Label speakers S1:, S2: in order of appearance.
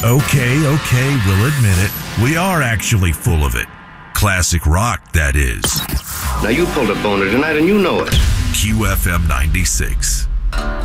S1: Okay, we'll admit it. We are actually full of it. Classic rock, that is.
S2: Now you pulled a boner tonight and you know it.
S1: QFM 96.